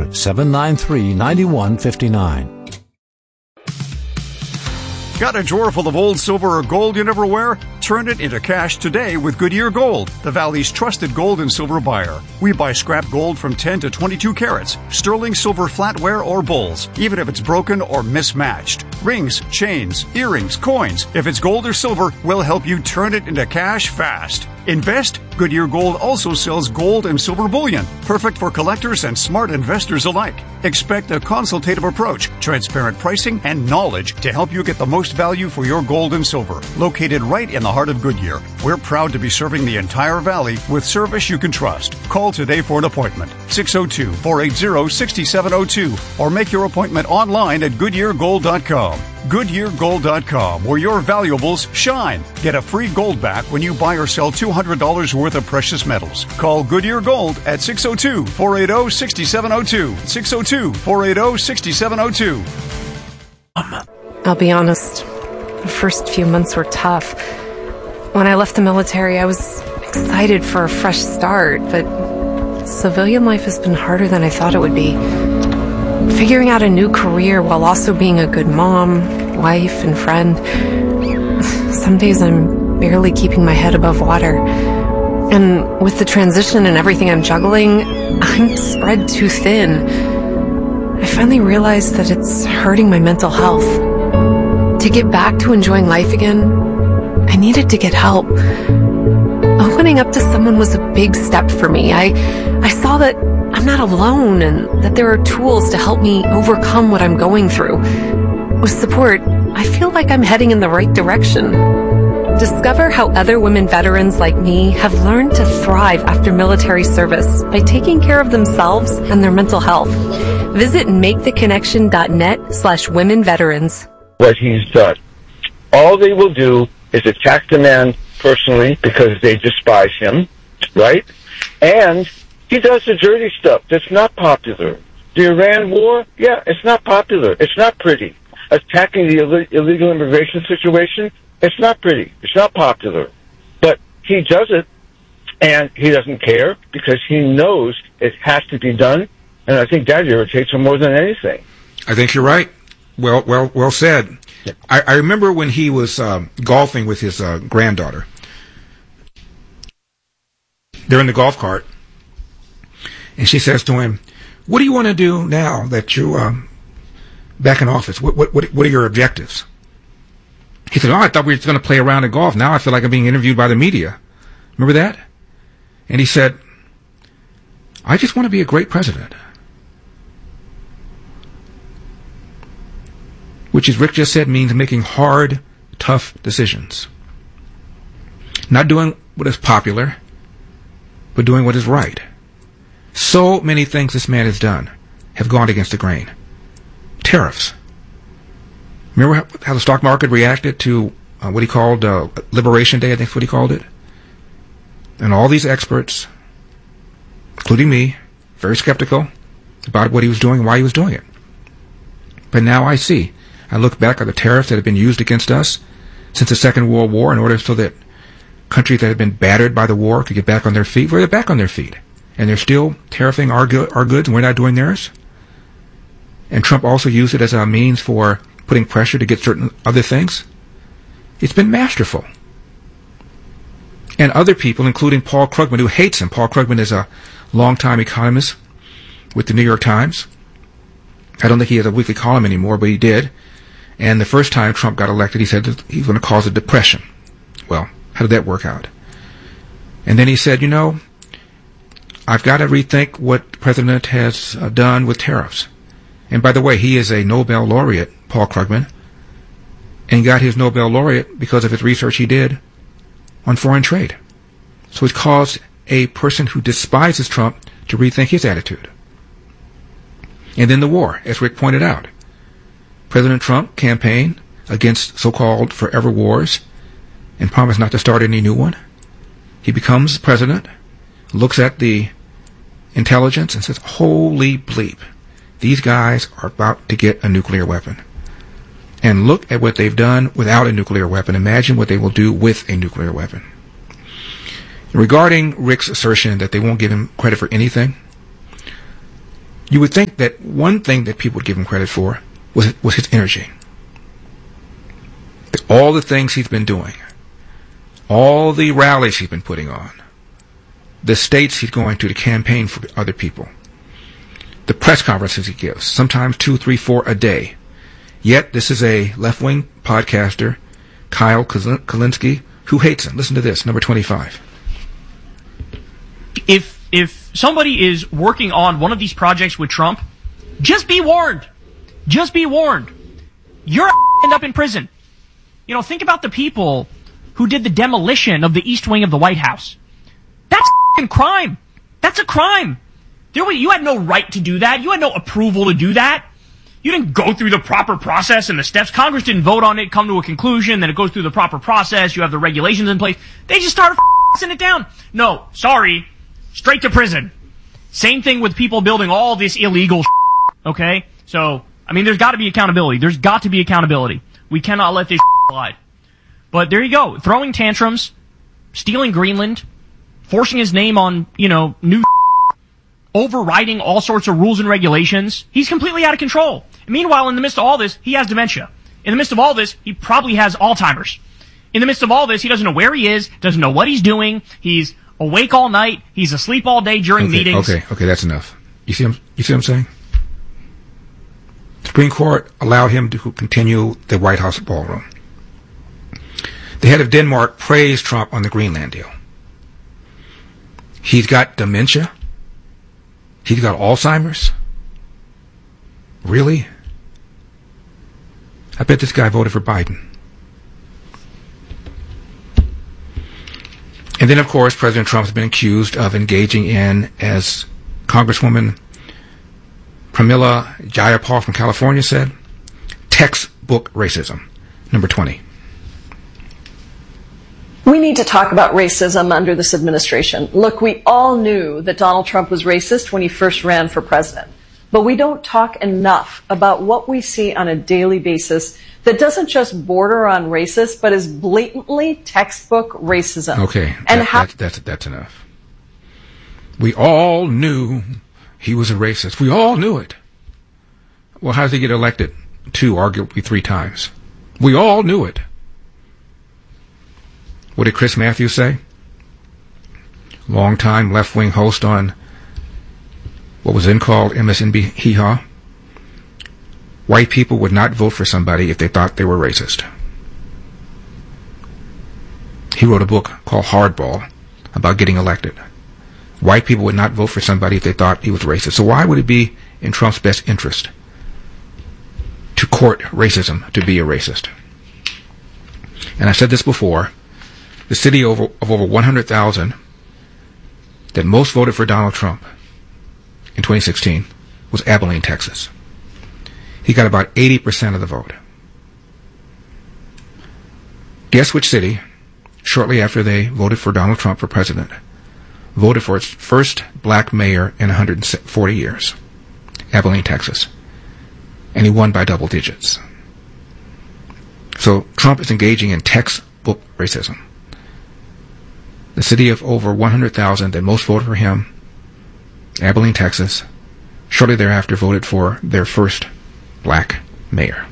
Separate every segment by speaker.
Speaker 1: 800-793-9159.
Speaker 2: Got a drawer full of old silver or gold you never wear? Turn it into cash today with Goodyear Gold, the Valley's trusted gold and silver buyer. We buy scrap gold from 10 to 22 carats, sterling silver flatware or bowls, even if it's broken or mismatched. Rings, chains, earrings, coins. If it's gold or silver, we'll help you turn it into cash fast. Invest? Goodyear Gold also sells gold and silver bullion, perfect for collectors and smart investors alike. Expect a consultative approach, transparent pricing, and knowledge to help you get the most value for your gold and silver. Located right in the heart of Goodyear, we're proud to be serving the entire valley with service you can trust. Call today for an appointment, 602-480-6702, or make your appointment online at GoodyearGold.com. GoodyearGold.com, where your valuables shine. Get a free gold back when you buy or sell $200 worth of precious metals. Call Goodyear Gold at 602-480-6702. 602-480-6702.
Speaker 3: I'll be honest, the first few months were tough. When I left the military, I was excited for a fresh start, but civilian life has been harder than I thought it would be. Figuring out a new career while also being a good mom, wife, and friend. Some days I'm barely keeping my head above water. And with the transition and everything I'm juggling, I'm spread too thin. I finally realized that it's hurting my mental health. To get back to enjoying life again, I needed to get help. Opening up to someone was a big step for me. I saw that I'm not alone and that there are tools to help me overcome what I'm going through. With support, I feel like I'm heading in the right direction. Discover how other women veterans like me have learned to thrive after military service by taking care of themselves and their mental health. Visit maketheconnection.net/women veterans.
Speaker 4: What he's done. All they will do is attack the man personally because they despise him, right? And he does the dirty stuff that's not popular. The Iran war, yeah, it's not popular. It's not pretty. Attacking the illegal immigration situation, it's not pretty. It's not popular. But he does it, and he doesn't care because he knows it has to be done, and I think that irritates him more than anything.
Speaker 5: I think you're right. Well said. I remember when he was golfing with his granddaughter. They're in the golf cart, and she says to him, "What do you want to do now that you're back in office? What are your objectives?" He said, "Oh, I thought we were just going to play around in golf. Now I feel like I'm being interviewed by the media." Remember that? And he said, "I just want to be a great president." Which, as Rick just said, means making hard, tough decisions. Not doing what is popular, but doing what is right. So many things this man has done have gone against the grain. Tariffs. Remember how the stock market reacted to what he called Liberation Day, I think is what he called it? And all these experts, including me, very skeptical about what he was doing and why he was doing it. But now I see. I look back at the tariffs that have been used against us since the Second World War in order so that countries that have been battered by the war could get back on their feet. Well, they're back on their feet. And they're still tariffing our goods, and we're not doing theirs. And Trump also used it as a means for putting pressure to get certain other things. It's been masterful. And other people, including Paul Krugman, who hates him. Paul Krugman is a longtime economist with the New York Times. I don't think he has a weekly column anymore, but he did. And the first time Trump got elected, he said that he was going to cause a depression. Well, how did that work out? And then he said, I've got to rethink what the president has done with tariffs. And by the way, he is a Nobel laureate, Paul Krugman, and got his Nobel laureate because of his research he did on foreign trade. So it caused a person who despises Trump to rethink his attitude. And then the war, as Rick pointed out. President Trump campaigned against so-called forever wars and promised not to start any new one. He becomes president, looks at the intelligence and says, holy bleep, these guys are about to get a nuclear weapon. And look at what they've done without a nuclear weapon. Imagine what they will do with a nuclear weapon. Regarding Rick's assertion that they won't give him credit for anything, You would think that one thing that people would give him credit for was his energy. All the things he's been doing, all the rallies he's been putting on, the states he's going to campaign for other people, the press conferences he gives, sometimes 2, 3, 4 a day. Yet this is a left-wing podcaster, Kyle Kulinski, who hates him. Listen to this, number 25.
Speaker 6: If somebody is working on one of these projects with Trump, just be warned. Just be warned. You're end up in prison. You know, think about the people who did the demolition of the East Wing of the White House. That's a crime. That's a crime. You had no right to do that. You had no approval to do that. You didn't go through the proper process and the steps. Congress didn't vote on it, come to a conclusion, then it goes through the proper process. You have the regulations in place. They just started f***ing it down. No, sorry. Straight to prison. Same thing with people building all this illegal okay? So, I mean, there's got to be accountability. There's got to be accountability. We cannot let this slide. But there you go. Throwing tantrums, stealing Greenland, forcing his name on, new overriding all sorts of rules and regulations. He's completely out of control. And meanwhile, in the midst of all this, he has dementia. In the midst of all this, he probably has Alzheimer's. In the midst of all this, he doesn't know where he is, doesn't know what he's doing. He's awake all night. He's asleep all day during meetings.
Speaker 5: Okay, that's enough. You see what I'm saying? The Supreme Court allowed him to continue the White House ballroom. The head of Denmark praised Trump on the Greenland deal. He's got dementia. He's got Alzheimer's. Really? I bet this guy voted for Biden. And then, of course, President Trump has been accused of engaging in, as Congresswoman Pramila Jayapal from California said, textbook racism. Number 20.
Speaker 7: We need to talk about racism under this administration. Look, we all knew that Donald Trump was racist when he first ran for president. But we don't talk enough about what we see on a daily basis that doesn't just border on racist, but is blatantly textbook racism.
Speaker 5: Okay, that's enough. We all knew he was a racist. We all knew it. Well, how does he get elected 2, arguably 3 times? We all knew it. What did Chris Matthews say? Longtime left-wing host on what was then called MSNBC Hee-Haw. White people would not vote for somebody if they thought they were racist. He wrote a book called Hardball about getting elected. White people would not vote for somebody if they thought he was racist. So why would it be in Trump's best interest to court racism, to be a racist? And I said this before, the city of over 100,000 that most voted for Donald Trump in 2016 was Abilene, Texas. He got about 80% of the vote. Guess which city, shortly after they voted for Donald Trump for president, voted for its first black mayor in 140 years? Abilene, Texas. And he won by double digits. So Trump is engaging in textbook racism. The city of over 100,000 that most voted for him, Abilene, Texas, shortly thereafter voted for their first black mayor.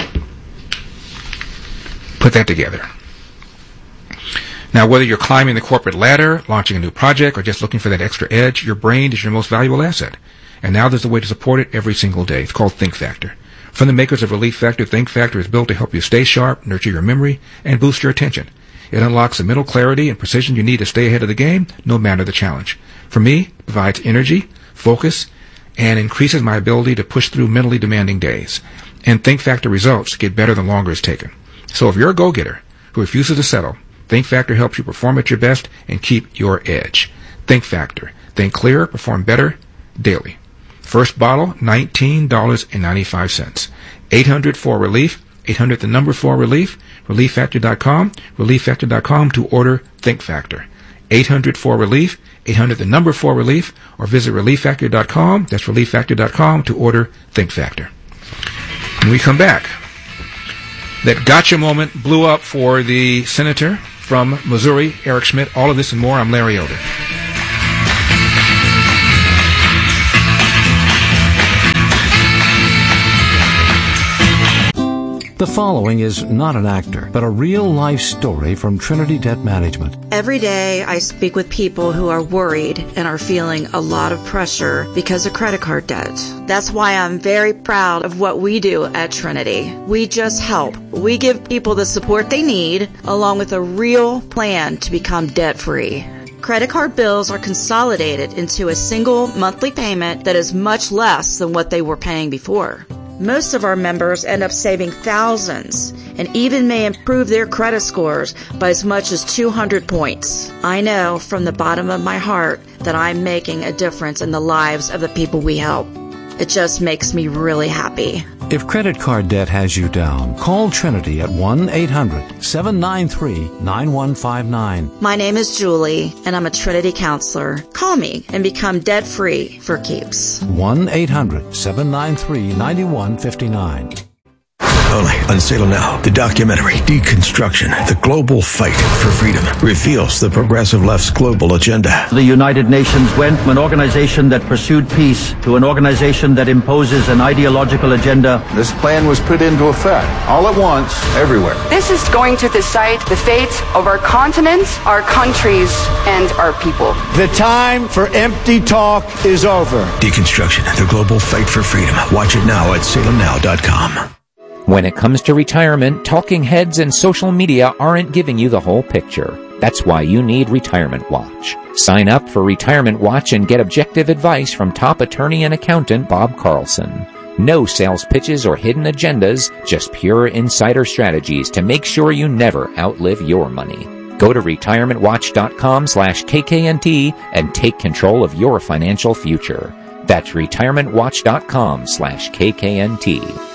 Speaker 5: Put that together. Now, whether you're climbing the corporate ladder, launching a new project, or just looking for that extra edge, your brain is your most valuable asset. And now there's a way to support it every single day. It's called Think Factor. From the makers of Relief Factor, Think Factor is built to help you stay sharp, nurture your memory, and boost your attention. It unlocks the mental clarity and precision you need to stay ahead of the game, no matter the challenge. For me, it provides energy, focus, and increases my ability to push through mentally demanding days. And Think Factor results get better the longer it's taken. So if you're a go-getter who refuses to settle, Think Factor helps you perform at your best and keep your edge. Think Factor. Think clearer, perform better daily. First bottle, $19.95. 800-4-RELIEF. 800 the number 4-RELIEF. ReliefFactor.com. ReliefFactor.com to order Think Factor. 800-4-RELIEF. 800 the number 4-RELIEF. Or visit ReliefFactor.com. That's ReliefFactor.com to order Think Factor. When we come back, that gotcha moment blew up for the senator from Missouri, Eric Schmidt. All of this and more. I'm Larry Elder.
Speaker 1: The following is not an actor, but a real-life story from Trinity Debt Management.
Speaker 8: Every day I speak with people who are worried and are feeling a lot of pressure because of credit card debt. That's why I'm very proud of what we do at Trinity. We just help. We give people the support they need, along with a real plan to become debt-free. Credit card bills are consolidated into a single monthly payment that is much less than what they were paying before. Most of our members end up saving thousands and even may improve their credit scores by as much as 200 points. I know from the bottom of my heart that I'm making a difference in the lives of the people we help. It just makes me really happy.
Speaker 1: If credit card debt has you down, call Trinity at 1-800-793-9159.
Speaker 8: My name is Julie, and I'm a Trinity counselor. Call me and become debt-free for keeps.
Speaker 1: 1-800-793-9159.
Speaker 9: Only on Salem Now, the documentary Deconstruction, the Global Fight for Freedom, reveals the progressive left's global agenda.
Speaker 10: The United Nations went from an organization that pursued peace to an organization that imposes an ideological agenda.
Speaker 11: This plan was put into effect all at once, everywhere.
Speaker 12: This is going to decide the fate of our continent, our countries, and our people.
Speaker 13: The time for empty talk is over.
Speaker 9: Deconstruction, the Global Fight for Freedom. Watch it now at salemnow.com.
Speaker 14: When it comes to retirement, talking heads and social media aren't giving you the whole picture. That's why you need Retirement Watch. Sign up for Retirement Watch and get objective advice from top attorney and accountant Bob Carlson. No sales pitches or hidden agendas, just pure insider strategies to make sure you never outlive your money. Go to retirementwatch.com/KKNT and take control of your financial future. That's retirementwatch.com/KKNT.